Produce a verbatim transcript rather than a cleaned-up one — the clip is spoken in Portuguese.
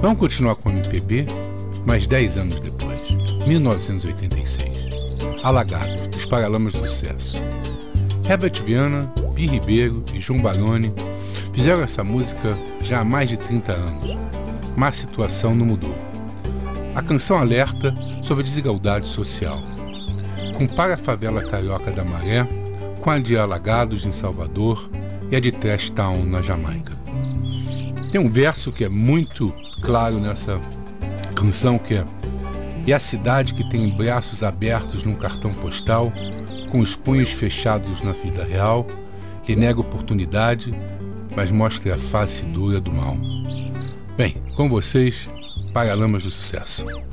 Vamos continuar com o M P B, mais dez anos depois, mil novecentos e oitenta e seis. Alagados, dos Paralamas do Sucesso. Herbert Viana, Pi Ribeiro e João Baroni fizeram essa música já há mais de trinta anos, mas a situação não mudou. A canção alerta sobre a desigualdade social. Compara a favela carioca da Maré com a de Alagados, em Salvador, e a de Trash Town, na Jamaica. Tem um verso que é muito claro nessa canção, que é: e a cidade que tem braços abertos num cartão postal, com os punhos fechados na vida real, lhe nega oportunidade, mas mostra a face dura do mal. Bem, com vocês, Paralamas do Sucesso.